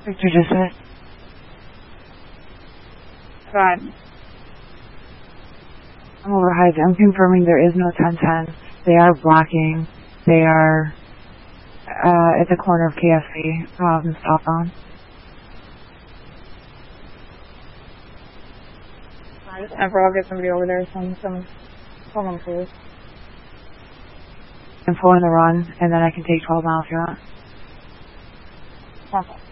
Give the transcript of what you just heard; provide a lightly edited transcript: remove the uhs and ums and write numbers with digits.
Victor, just it. Go ahead. I'm over Heights. I'm confirming there is no 1010. They are blocking. They are at the corner of KFC, southbound. I'll get somebody over there. Someone please. Info in the run, and then I can take 12 miles if you want. Okay.